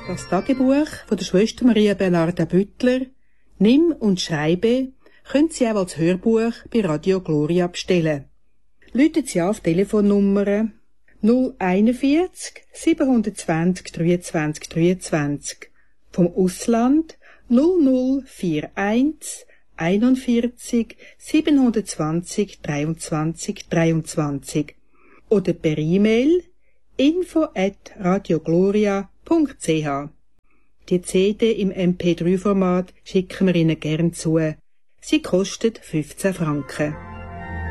Das Tagebuch von der Schwester Maria Bernarda Büttler, Nimm und Schreibe, können Sie auch als Hörbuch bei Radio Gloria bestellen. Rufen Sie an auf Telefonnummer 041 720 23 23, vom Ausland 0041 41 720 23 23 oder per E-Mail info@radiogloria.ch. Die CD im MP3-Format schicken wir Ihnen gern zu. Sie kostet 15 Franken.